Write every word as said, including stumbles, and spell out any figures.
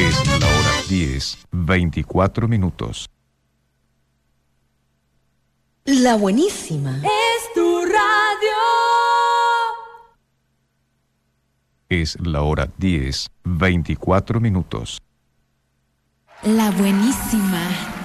Es la hora diez, veinticuatro minutos. La buenísima. Es tu radio. Es la hora diez, veinticuatro minutos. La buenísima.